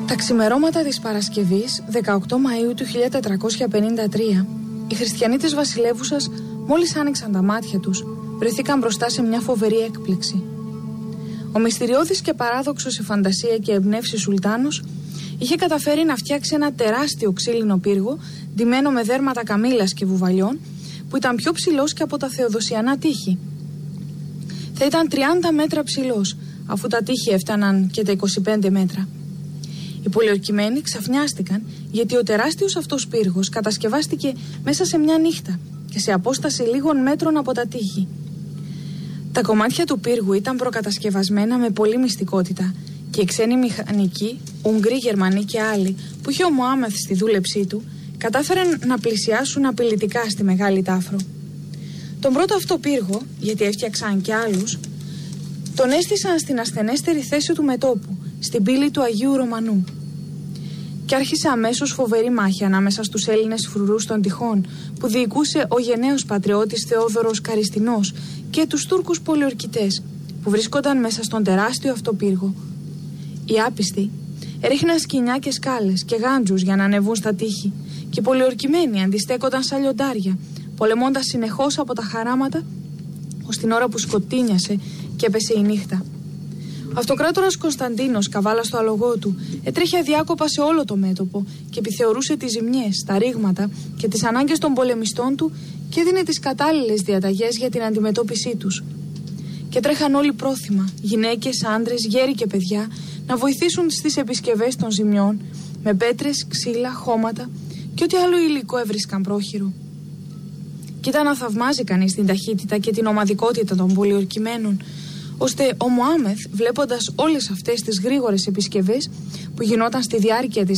Τα ξημερώματα της Παρασκευής 18 Μαΐου του 1453, οι χριστιανοί της βασιλεύουσας, μόλις άνοιξαν τα μάτια τους, βρεθήκαν μπροστά σε μια φοβερή έκπληξη. Ο μυστηριώδης και παράδοξος σε φαντασία και εμπνεύση Σουλτάνος είχε καταφέρει να φτιάξει ένα τεράστιο ξύλινο πύργο ντυμένο με δέρματα καμήλας και βουβαλιών, που ήταν πιο ψηλός και από τα θεοδοσιανά τείχη. Θα ήταν 30 μέτρα ψηλός, αφού τα τείχη έφταναν και τα 25 μέτρα. Οι πολιορκημένοι ξαφνιάστηκαν, γιατί ο τεράστιος αυτός πύργος κατασκευάστηκε μέσα σε μια νύχτα και σε απόσταση λίγων μέτρων από τα τείχη. Τα κομμάτια του πύργου ήταν προκατασκευασμένα με πολλή μυστικότητα και οι ξένοι μηχανικοί, Ούγγροι, Γερμανοί και άλλοι, που είχε ο Μωάμεθ στη δούλεψή του, κατάφεραν να πλησιάσουν απειλητικά στη Μεγάλη Τάφρο. Τον πρώτο αυτό πύργο, γιατί έφτιαξαν και άλλους, τον έστησαν στην ασθενέστερη θέση του μετώπου, στην πύλη του Αγίου Ρωμανού. Και άρχισε αμέσως φοβερή μάχη ανάμεσα στους Έλληνες φρουρούς των τυχών, που διοικούσε ο γενναίος πατριώτης Θεόδωρος Καριστινός, και τους Τούρκους πολιορκητές, που βρίσκονταν μέσα στον τεράστιο αυτό πύργο. Οι άπιστοι έριχναν σκοινιά και σκάλες και γάντζους για να ανεβούν στα τείχη, και οι πολιορκημένοι αντιστέκονταν σαν λιοντάρια, πολεμώντας συνεχώς από τα χαράματα, ως την ώρα που σκοτίνιασε και έπεσε η νύχτα. Ο αυτοκράτορας Κωνσταντίνος, καβάλα στο άλογό του, έτρεχε αδιάκοπα σε όλο το μέτωπο και επιθεωρούσε τις ζημιές, τα ρήγματα και τις ανάγκες των πολεμιστών του και έδινε τις κατάλληλες διαταγές για την αντιμετώπιση τους. Και τρέχαν όλοι πρόθυμα, γυναίκες, άντρες, γέροι και παιδιά, να βοηθήσουν στις επισκευές των ζημιών, με πέτρες, ξύλα, χώματα και ό,τι άλλο υλικό έβρισκαν πρόχειρο. Και ήταν να θαυμάζει κανείς την ταχύτητα και την ομαδικότητα των πολιορκημένων, ώστε ο Μωάμεθ, βλέποντας όλες αυτές τις γρήγορες επισκευές που γινόταν στη διάρκεια της